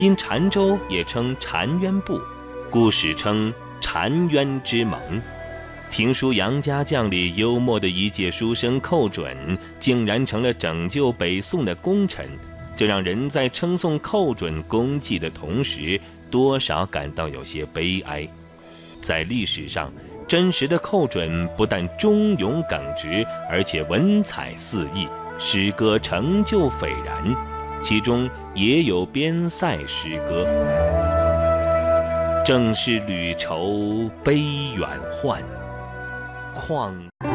因澶州也称澶渊部，故史称澶渊之盟。评书《杨家将》里幽默的一介书生寇准，竟然成了拯救北宋的功臣，这让人在称颂寇准功绩的同时，多少感到有些悲哀。在历史上，真实的寇准不但忠勇耿直，而且文采四溢，诗歌成就斐然，其中也有边塞诗歌。正是旅愁悲远患，况